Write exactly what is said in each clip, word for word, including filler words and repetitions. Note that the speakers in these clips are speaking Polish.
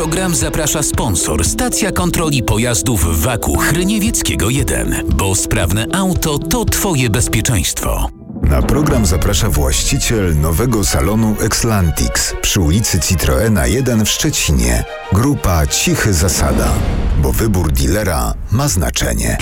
Program zaprasza sponsor, stacja kontroli pojazdów W A K U Chryniewieckiego jeden, bo sprawne auto to Twoje bezpieczeństwo. Na program zaprasza właściciel nowego salonu Exlantix przy ulicy Citroena jeden w Szczecinie. Grupa Cichy Zasada, bo wybór dealera ma znaczenie.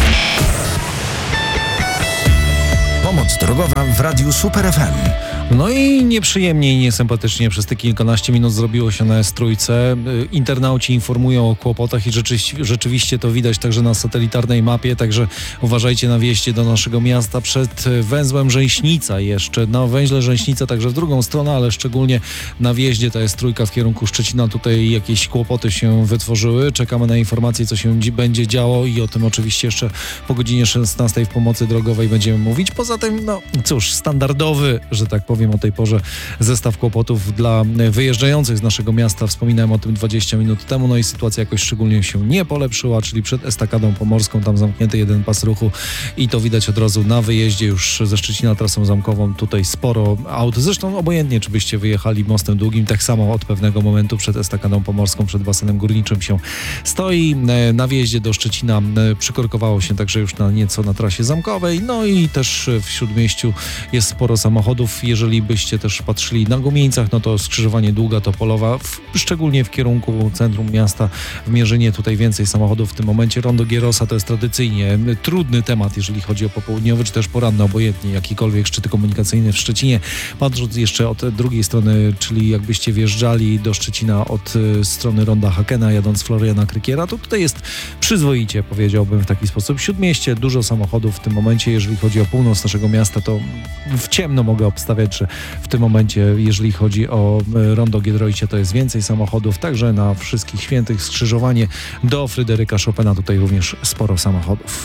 Pomoc drogowa w Radiu Super F M. No i nieprzyjemnie i niesympatycznie przez te kilkanaście minut zrobiło się na S trzy. Internauci informują o kłopotach i rzeczy, rzeczywiście to widać także na satelitarnej mapie, także uważajcie na wjeździe do naszego miasta przed węzłem Rzęśnica jeszcze. Na węźle Rzęśnica także w drugą stronę, ale szczególnie na wjeździe ta S trzy w kierunku Szczecina. Tutaj jakieś kłopoty się wytworzyły. Czekamy na informacje, co się będzie działo i o tym oczywiście jeszcze po godzinie szesnastej w pomocy drogowej będziemy mówić. Poza tym, no cóż, standardowy, że tak powiem, o tej porze zestaw kłopotów dla wyjeżdżających z naszego miasta. Wspominałem o tym dwadzieścia minut temu, no i sytuacja jakoś szczególnie się nie polepszyła, czyli przed Estakadą Pomorską, tam zamknięty jeden pas ruchu i to widać od razu na wyjeździe już ze Szczecina trasą zamkową. Tutaj sporo aut, zresztą obojętnie, czy byście wyjechali mostem długim, tak samo od pewnego momentu przed Estakadą Pomorską, przed basenem górniczym się stoi. Na wjeździe do Szczecina przykorkowało się także już na nieco na trasie zamkowej, no i też w Śródmieściu jest sporo samochodów. Jeżeli byście też patrzyli na Gumieńcach, no to skrzyżowanie Długa Topolowa, w, szczególnie w kierunku centrum miasta, w Mierzynie, tutaj więcej samochodów w tym momencie. Rondo Gierosa to jest tradycyjnie trudny temat, jeżeli chodzi o popołudniowy, czy też poranny, obojętnie jakikolwiek szczyty komunikacyjne w Szczecinie. Patrząc jeszcze od drugiej strony, czyli jakbyście wjeżdżali do Szczecina od y, strony Ronda Hakena, jadąc Floriana Krykiera, to tutaj jest przyzwoicie, powiedziałbym w taki sposób. W Śródmieście dużo samochodów w tym momencie. Jeżeli chodzi o północ naszego miasta, to w ciemno mogę obstawiać, że w tym momencie, jeżeli chodzi o Rondo Giedroycie, to jest więcej samochodów, także na Wszystkich Świętych skrzyżowanie do Fryderyka Chopina, tutaj również sporo samochodów.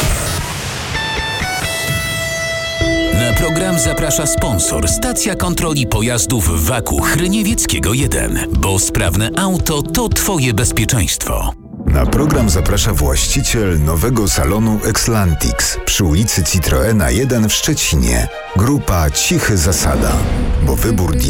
Na program zaprasza sponsor, stacja kontroli pojazdów W A K U Chryniewieckiego jeden, bo sprawne auto to Twoje bezpieczeństwo. Na program zaprasza właściciel nowego salonu Exlantix przy ulicy Citroena jeden w Szczecinie. Grupa Cichy Zasada, bo wybór dealera